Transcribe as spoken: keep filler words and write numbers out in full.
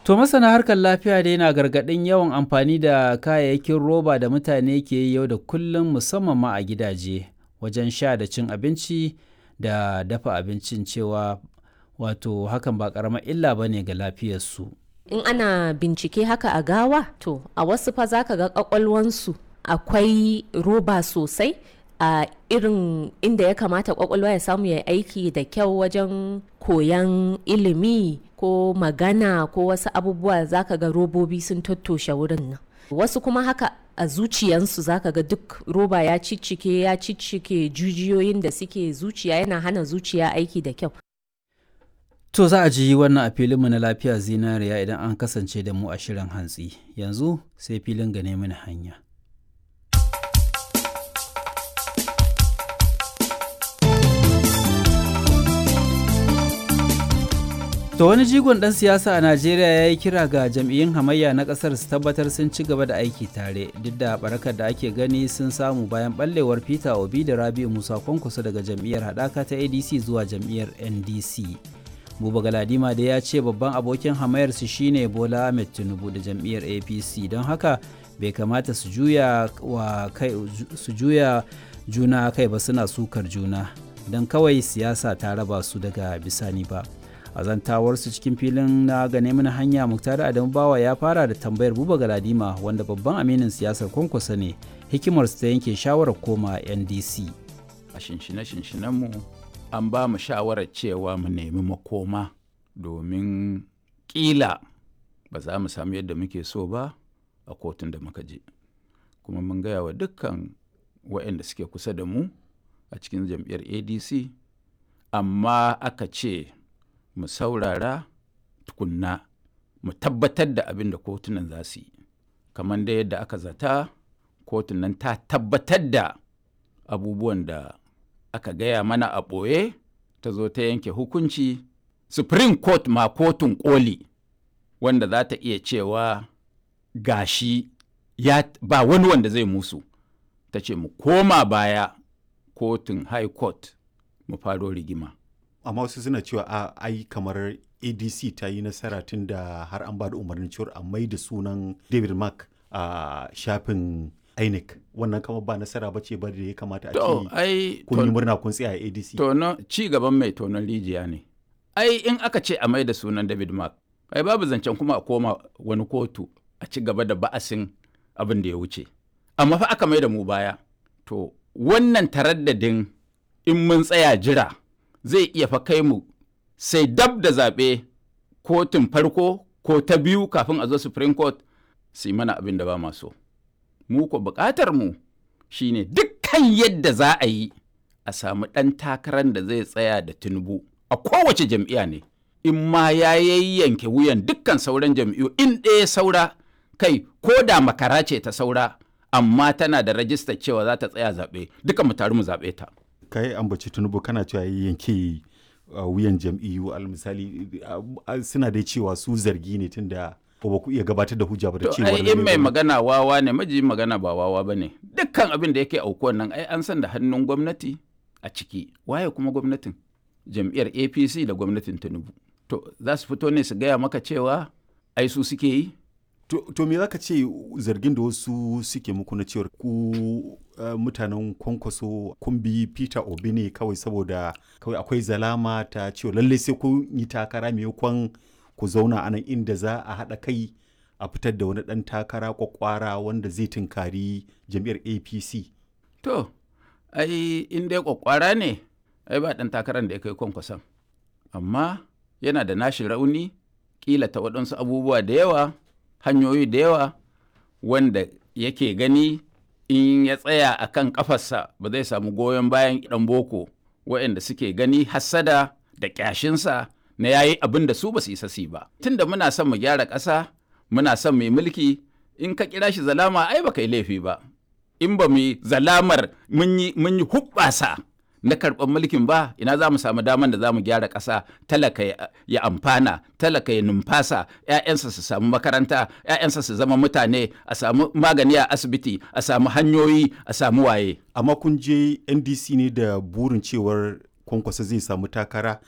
To masana harkar lafiya dai na gargaɗin yawan amfani da kayayyakin roba da mutane ke yi yau da kullum musamman ma a gidaje wajen sha da cin abinci da dafa abincin cewa wato hakan ba ƙaramar illa ba ne ga lafiyarsu. In ana bincike haka a gawa to a wasu fa za ka ga ƙwaƙwalwansu akwai roba sosai a irin inda ya kamata ƙwaƙwalwa ya samu ya aiki da kyau wajen koyan ilimi ko magana ko wasu abubuwa za ka ga robobi sun tattoshe wurin nan. Wasu kuma haka a zuciyansu za ka ga duk roba ya ciccike ya ciccike jijiyoyin da suke zuciya, yana hana zuciya aiki da kyau. To za a ji wannan a filinmu na lafiya zinariya idan an kasance da mu a shirin hantsi. Yanzu sai filin gane mini hanya. To wani jigon ɗan siyasa a Najeriya ya yi kira ga jam'iyyun hamayya na ƙasar su tabbatar sun ci gaba da aiki tare duk da barakar da ake gani sun samu bayan ɓallewar Peter Obi da Rabi'u Musa Kwankwaso daga jam'iyyar haɗaka ta A D C zuwa jam'iyyar N D C. Buba Galadima da ya ce babban abokin hamayarsu shine Bola Ahmed Tinubu da jam'iyyar A P C, don haka bai kamata su juya wa kai su juya juna kai ba suna sukar juna don kawai siyasa ta raba su daga bisani ba. A zantawarsu cikin filin na gane mana hanya, Muktar Adamu Bawa ya fara da tambayar Buba Galadima wanda babban aminin siyasar Kwankwaso ne hikimarsu ta yanke shawarar koma N D C. A shinshine-shinshinenmu an ba mu shawarar cewa mu nemi makoma domin ƙila ba za mu samu yadda muke so ba a kotun da muka je. Kuma mun gaya wa dukkan waɗanda suke kusa da mu a cikin jam'iyyar A D C, amma aka ce mu saurara tukunna mu tabbatar da abin da kotunan za su yi. Kamar da yadda aka zata, kotun nan ta tabbatar da abubuwan da aka gaya mana a ɓoye, ta zo ta yanke hukunci. Supreme Court ma kotun ƙoli wanda za ta iya cewa gashi ya ba wani wanda zai musu, ta ce mu koma baya kotun High Court mu faro rigima. Amma wasu suna cewa a ai kamar A D C ta yi nasara tun da har an ba da umarnin cewar a mai da sunan David Mark a shafin I N E C. Wannan kama ba nasara ba ce ba da ya kamata a ce kun yi murna kun tsaya a A D C. Tono ci gaban mai tonon rijiya ne. Ai in aka ce a mai da sunan David Mark, ai babu zancen kuma a koma wani kotu a ci gaba da ba'asin abin da ya wuce. Amma fa aka mai da mu baya. To wannan taraddadin in mun tsaya jira zai iya fa kai mu sai dab da zaɓe kotun farko ko ta biyu kafin a zo Supreme Court su yi mana abin da ba ma so. Mu ko buƙatar mu shine dukkan yadda za a yi a samu ɗan takarar da zai tsaya da Tinubu a kowace jam'iyya ne. In ma ya yayyanke wuyan dukkan sauran jam'iyyu in ɗaya saura, kai ko da makara ce ta saura amma tana da rajistar cewa za ta tsaya zaɓe, duka mu taru mu zaɓe ta. Kai ambaci Tinubu kana cewa yanke wuyan jam'iyyu, al misali suna dai cewa su zargi ne tunda ba ku iya gabatar da hujja ba da cewa ai in mai magana wawa ne, maji magana ba wawa ba ne. Dukkan abin da yake aukuwan nan ai an san da hannun gwamnati a ciki. Waye kuma gwamnatin? Jam'iyyar A P C da gwamnatin Tinubu. To za su fito ne su gaya maka cewa ai su suke yi? To, to me za ka ce zargin da wasu suke muku na cewar ku uh, mutanen Kwankwaso kun bi Peter Obi ne kawai saboda kawai akwai zalama ta cewa lallai sai kun yi takara maimakon ku zauna a nan inda za a haɗa kai a fitar da wani ɗan takara kwakwara wanda zai tunkari jam'iyyar A P C. To, ai in dai kwakwara ne, ai ba ɗan takarar da ya kai Kwankwason. Amma yana da nashi rauni, ƙila ta waɗansu abubuwa da yawa, hanyoyi da yawa wanda yake gani in ya tsaya a kan ƙafarsa ba zai samu goyon bayan ɗan boko waɗanda suke gani hassada da ƙyashinsa na yayi abin da su ba su isa su ba. Tunda muna son mu gyara ƙasa, muna son mu yi mulki, in ka kira shi zalama ai ba kai laifi ba. In ba mu yi zalamar mun yi mun yi hubbasa na karɓar mulkin ba, ina za mu samu daman da za mu gyara ƙasa, talaka ya amfana, talaka ya numfasa, 'ya'yansa su samu makaranta, 'ya'yansa su zama mutane, a samu magani a asibiti, a samu hanyoyi, a samu waye. Amma kun je N D C ne da burin cewar Kwankwaso zai samu takara